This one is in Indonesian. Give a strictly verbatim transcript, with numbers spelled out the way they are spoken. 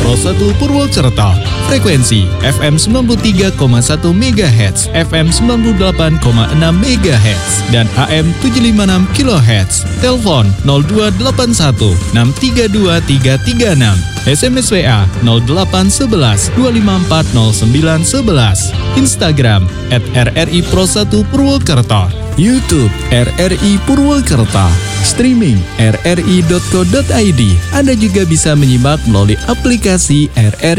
Pro satu Purwokerto. Frekuensi F M sembilan puluh tiga koma satu megahertz, F M sembilan puluh delapan koma enam megahertz, dan A M tujuh ratus lima puluh enam kilohertz. Telepon nol dua delapan satu enam tiga dua tiga tiga enam. S M S W A nol delapan satu satu dua lima empat nol sembilan satu satu. Instagram at R R I Pro satu Purwokerto. YouTube R R I Purwokerto. Streaming r r i dot co dot i d. Anda juga bisa menyimak melalui aplikasi R R